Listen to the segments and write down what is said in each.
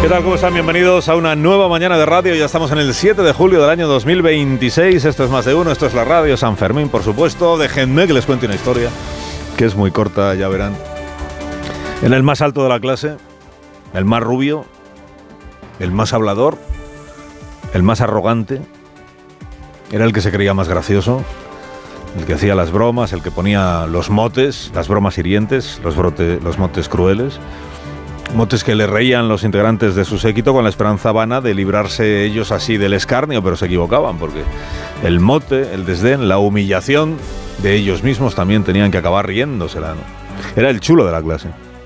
¿Qué tal? ¿Cómo están? Bienvenidos a una nueva mañana de radio. Ya estamos en el 7 de julio del año 2026. Esto es Más de Uno, esto es la radio San Fermín, por supuesto. Déjenme que les cuente una historia, que es muy corta, ya verán. En el más alto de la clase, el más rubio, el más hablador, el más arrogante, era el que se creía más gracioso, el que hacía las bromas, el que ponía los motes, las bromas hirientes, los motes crueles. Motes que le reían los integrantes de su séquito con la esperanza vana de librarse ellos así del escarnio, pero se equivocaban, porque el mote, el desdén, la humillación de ellos mismos también tenían que acabar riéndosela, ¿no? Era el chulo de la clase.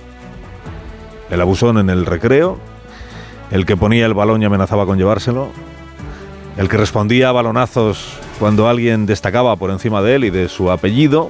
El abusón en el recreo, el que ponía el balón y amenazaba con llevárselo, el que respondía a balonazos cuando alguien destacaba por encima de él y de su apellido.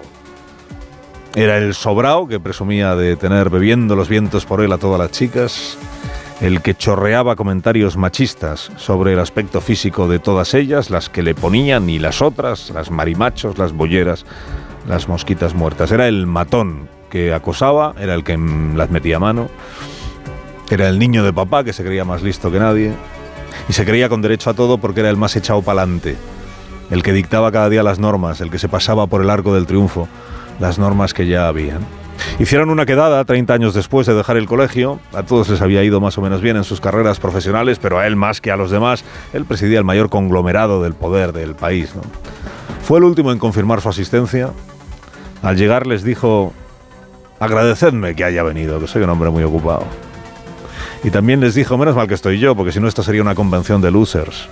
Era el sobrao que presumía de tener bebiendo los vientos por él a todas las chicas, el que chorreaba comentarios machistas sobre el aspecto físico de todas ellas, las que le ponían y las otras, las marimachos, las bolleras, las mosquitas muertas. Era el matón que acosaba, era el que las metía a mano, era el niño de papá que se creía más listo que nadie y se creía con derecho a todo porque era el más echado pa'lante, el que dictaba cada día las normas, el que se pasaba por el arco del triunfo las normas que ya habían. Hicieron una quedada 30 años después de dejar el colegio. A todos les había ido más o menos bien en sus carreras profesionales, pero a él más que a los demás. Él presidía el mayor conglomerado del poder del país, ¿no? Fue el último en confirmar su asistencia. Al llegar les dijo: agradecedme que haya venido, que soy un hombre muy ocupado. Y también les dijo: menos mal que estoy yo, porque si no, esta sería una convención de losers.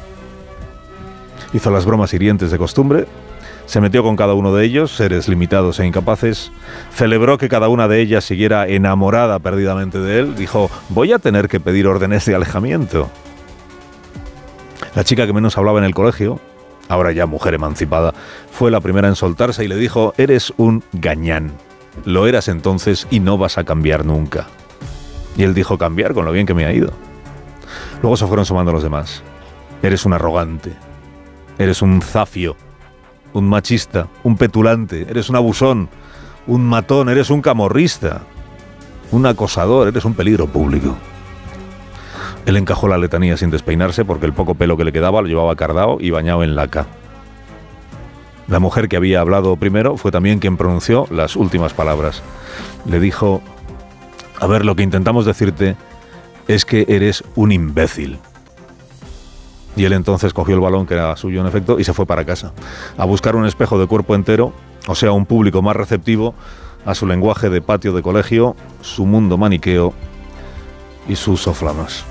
Hizo las bromas hirientes de costumbre. Se metió con cada uno de ellos, seres limitados e incapaces. Celebró que cada una de ellas siguiera enamorada perdidamente de él. Dijo: voy a tener que pedir órdenes de alejamiento. La chica que menos hablaba en el colegio, ahora ya mujer emancipada, fue la primera en soltarse y le dijo: eres un gañán. Lo eras entonces y no vas a cambiar nunca. Y él dijo: cambiar con lo bien que me ha ido. Luego se fueron sumando los demás. Eres un arrogante. Eres un zafio. Un machista, un petulante, eres un abusón, un matón, eres un camorrista, un acosador, eres un peligro público. Él encajó la letanía sin despeinarse porque el poco pelo que le quedaba lo llevaba cardao y bañado en laca. La mujer que había hablado primero fue también quien pronunció las últimas palabras. Le dijo: a ver, lo que intentamos decirte es que eres un imbécil. Y él entonces cogió el balón, que era suyo en efecto, y se fue para casa, a buscar un espejo de cuerpo entero, o sea, un público más receptivo a su lenguaje de patio de colegio, su mundo maniqueo y sus soflamas.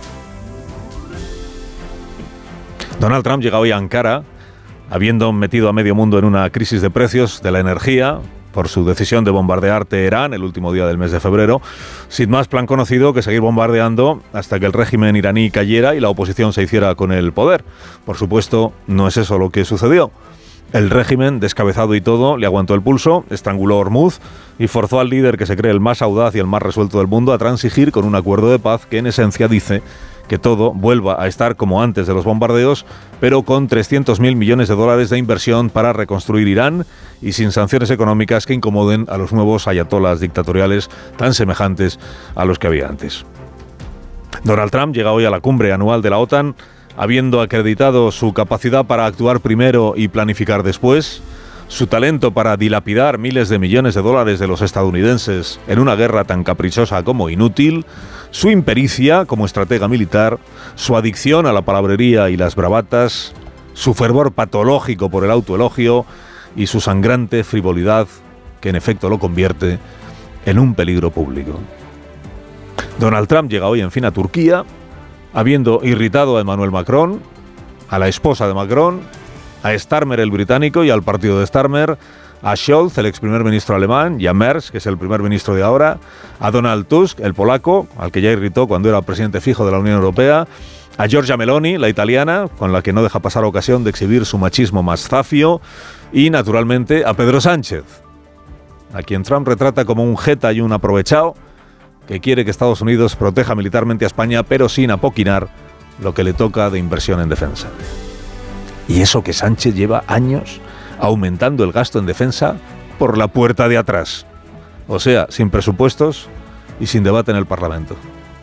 Donald Trump llega hoy a Ankara, habiendo metido a medio mundo en una crisis de precios de la energía, por su decisión de bombardear Teherán el último día del mes de febrero, sin más plan conocido que seguir bombardeando hasta que el régimen iraní cayera y la oposición se hiciera con el poder. Por supuesto, no es eso lo que sucedió. El régimen, descabezado y todo, le aguantó el pulso, estranguló Hormuz y forzó al líder que se cree el más audaz y el más resuelto del mundo a transigir con un acuerdo de paz que en esencia dice que todo vuelva a estar como antes de los bombardeos, pero con 300.000 millones de dólares de inversión para reconstruir Irán y sin sanciones económicas que incomoden a los nuevos ayatolás dictatoriales tan semejantes a los que había antes. Donald Trump llega hoy a la cumbre anual de la OTAN, habiendo acreditado su capacidad para actuar primero y planificar después, su talento para dilapidar miles de millones de dólares de los estadounidenses en una guerra tan caprichosa como inútil, su impericia como estratega militar, su adicción a la palabrería y las bravatas, su fervor patológico por el autoelogio y su sangrante frivolidad, que en efecto lo convierte en un peligro público. Donald Trump llega hoy, en fin, a Turquía, habiendo irritado a Emmanuel Macron, a la esposa de Macron, a Starmer el británico y al partido de Starmer, a Scholz, el ex primer ministro alemán, y a Merz, que es el primer ministro de ahora, a Donald Tusk, el polaco, al que ya irritó cuando era presidente fijo de la Unión Europea, a Giorgia Meloni, la italiana, con la que no deja pasar ocasión de exhibir su machismo más zafio, y naturalmente a Pedro Sánchez, a quien Trump retrata como un jeta y un aprovechado que quiere que Estados Unidos proteja militarmente a España, pero sin apoquinar lo que le toca de inversión en defensa. Y eso que Sánchez lleva años aumentando el gasto en defensa por la puerta de atrás. O sea, sin presupuestos y sin debate en el Parlamento.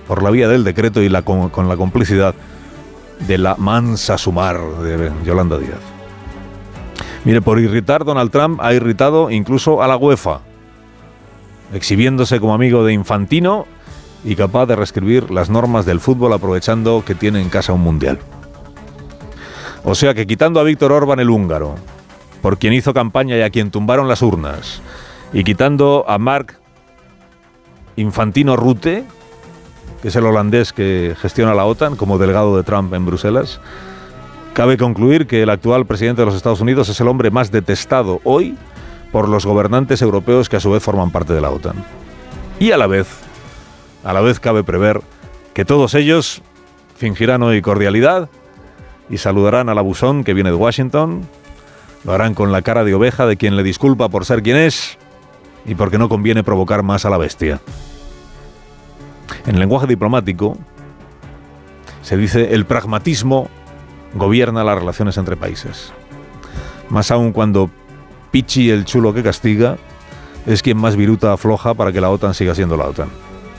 por la vía del decreto y con la complicidad de la mansa sumar de Yolanda Díaz. Mire, por irritar, Donald Trump ha irritado incluso a la UEFA, exhibiéndose como amigo de Infantino y capaz de reescribir las normas del fútbol aprovechando que tiene en casa un mundial. O sea que quitando a Víctor Orbán el húngaro, por quien hizo campaña y a quien tumbaron las urnas, y quitando a Mark Infantino Rutte, que es el holandés que gestiona la OTAN como delegado de Trump en Bruselas, cabe concluir que el actual presidente de los Estados Unidos es el hombre más detestado hoy por los gobernantes europeos que a su vez forman parte de la OTAN. Y a la vez cabe prever que todos ellos fingirán hoy cordialidad y saludarán al abusón que viene de Washington. Lo harán con la cara de oveja de quien le disculpa por ser quien es y porque no conviene provocar más a la bestia. En lenguaje diplomático se dice el pragmatismo gobierna las relaciones entre países. Más aún cuando Pichi, el chulo que castiga, es quien más viruta afloja para que la OTAN siga siendo la OTAN.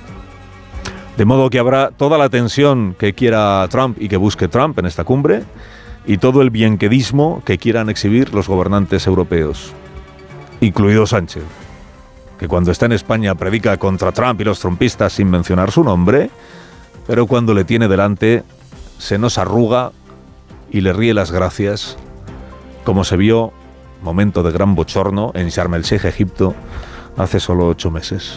De modo que habrá toda la tensión que quiera Trump y que busque Trump en esta cumbre y todo el bienquedismo que quieran exhibir los gobernantes europeos, incluido Sánchez, que cuando está en España predica contra Trump y los trumpistas sin mencionar su nombre, pero cuando le tiene delante se nos arruga y le ríe las gracias, como se vio, momento de gran bochorno, en Sharm el Sheikh, Egipto, hace solo 8 meses.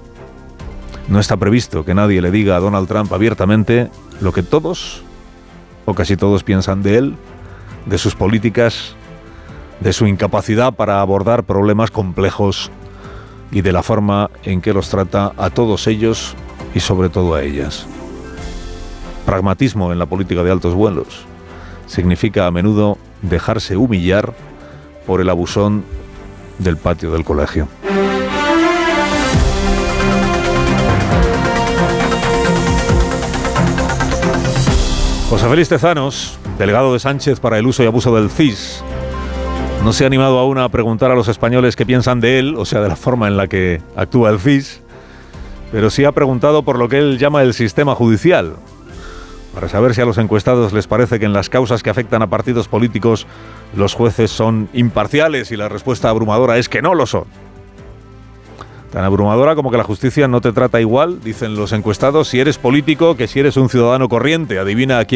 No está previsto que nadie le diga a Donald Trump abiertamente lo que todos, o casi todos, piensan de él, de sus políticas, de su incapacidad para abordar problemas complejos y de la forma en que los trata a todos ellos y sobre todo a ellas. Pragmatismo en la política de altos vuelos significa a menudo dejarse humillar por el abusón del patio del colegio. José Félix Tezanos, delegado de Sánchez para el uso y abuso del CIS, no se ha animado aún a preguntar a los españoles qué piensan de él, o sea, de la forma en la que actúa el CIS, pero sí ha preguntado por lo que él llama el sistema judicial, para saber si a los encuestados les parece que en las causas que afectan a partidos políticos los jueces son imparciales, y la respuesta abrumadora es que no lo son. Tan abrumadora como que la justicia no te trata igual, dicen los encuestados, si eres político que si eres un ciudadano corriente. Adivina a quién